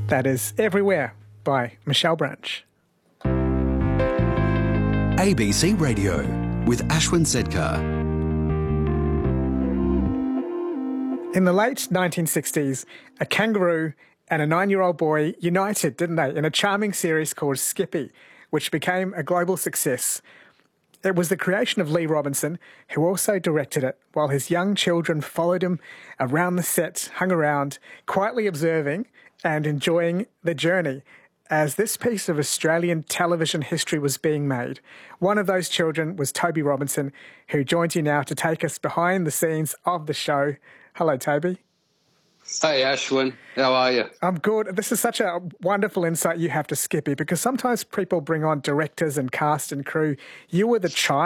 That is Everywhere by Michelle Branch. ABC Radio with Ashwin Sedkar. In the late 1960s, a kangaroo and a 9-year-old boy united, didn't they, in a charming series called Skippy, which became a global success. It was the creation of Lee Robinson, who also directed it, while his young children followed him around the set, hung around, quietly observing and enjoying the journey as this piece of Australian television history was being made. One of those children was Toby Robinson, who joins you now to take us behind the scenes of the show. Hello, Toby. Hey, Ashwin. How are you? I'm good. This is such a wonderful insight you have to Skippy, because sometimes people bring on directors and cast and crew. You were the child